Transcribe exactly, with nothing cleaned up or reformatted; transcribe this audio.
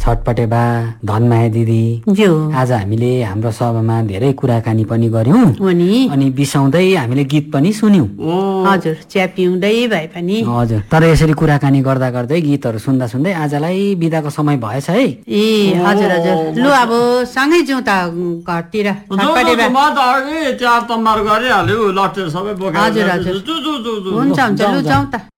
छटपटे बा, धनमाया दिदी, ज्यू आज हामीले हाम्रो सभामा धेरै कुराकानी पनि गर्यौं हो नि। अनि बिसाउँदै हामीले गीत पनि सुन्यौं। हजुर, चिया पिउँदै भए पनि। हजुर, तर यसरी कुराकानी गर्दा गर्दै गीतहरू सुन्दा सुन्दै आजलाई बिदाको समय भएछ है। ए हजुर हजुर, लु अब सँगै जाउँ त घरतिर। छटपटे बा म त अघि चार तम्बार गरिहाल्यो, लट्टे सबै बोकेर। हजुर हजुर, हुन्छ हुन्छ, लु जाउँ त।